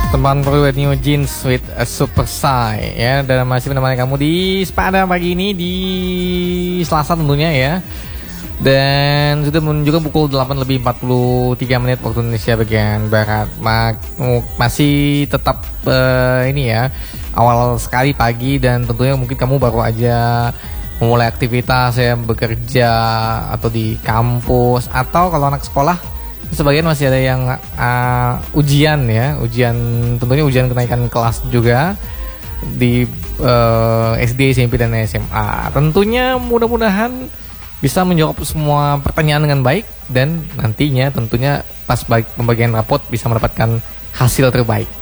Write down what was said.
Teman Brewed New Jeans with a Super Size ya, dan masih menemani kamu di Spada pagi ini di Selasa tentunya ya. Dan sudah menunjukkan pukul 8:43 waktu Indonesia bagian Barat. Masih tetap ini ya, awal sekali pagi, dan tentunya mungkin kamu baru aja memulai aktivitas ya, bekerja atau di kampus, atau kalau anak sekolah sebagian masih ada yang ujian ya, tentunya ujian kenaikan kelas juga di SD, SMP dan SMA. Tentunya mudah-mudahan bisa menjawab semua pertanyaan dengan baik, dan nantinya tentunya pas pembagian rapot bisa mendapatkan hasil terbaik.